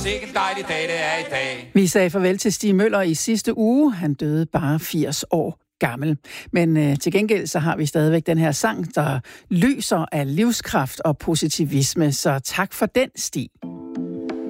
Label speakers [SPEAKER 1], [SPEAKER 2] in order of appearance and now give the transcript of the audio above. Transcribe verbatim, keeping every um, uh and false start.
[SPEAKER 1] Sikke en dejlig dag, det er i dag.
[SPEAKER 2] Vi sagde farvel til Stig Møller i sidste uge. Han døde bare firs år gammel. Men øh, til gengæld så har vi stadigvæk den her sang, der lyser af livskraft og positivisme. Så tak for den, Stig.